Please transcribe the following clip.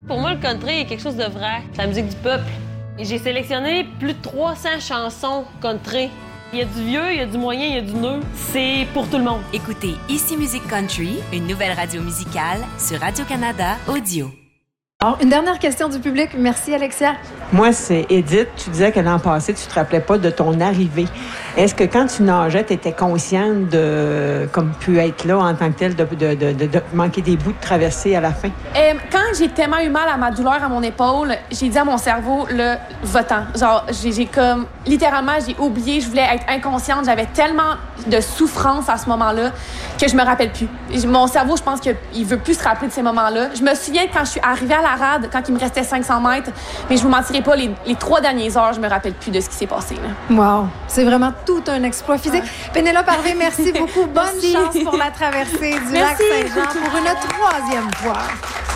Pour moi, le country est quelque chose de vrai. C'est la musique du peuple. Et j'ai sélectionné plus de 300 chansons country. Il y a du vieux, il y a du moyen, il y a du neuf. C'est pour tout le monde. Écoutez Ici Musique Country, une nouvelle radio musicale sur Radio-Canada Audio. Alors, une dernière question du public. Merci, Alexia. Moi, c'est Edith. Tu disais que l'an passé, tu te rappelais pas de ton arrivée. Est-ce que quand tu nageais, tu étais consciente de, comme pu être là en tant que telle, de manquer des bouts de traversée à la fin? Quand j'ai tellement eu mal à ma douleur à mon épaule, j'ai dit à mon cerveau, le votant. Genre, j'ai comme, littéralement, j'ai oublié, je voulais être inconsciente. J'avais tellement de souffrance à ce moment-là que je me rappelle plus. Mon cerveau, je pense qu'il veut plus se rappeler de ces moments-là. Je me souviens quand je suis arrivée à la rade, quand il me restait 500 mètres, mais je vous mentirai pas, les 3 dernières heures, je me rappelle plus de ce qui s'est passé. Là. Wow! C'est vraiment tout un exploit physique. Pénélope Harvey, merci beaucoup. Bonne chance pour la traversée du lac Saint-Jean pour une 3e fois.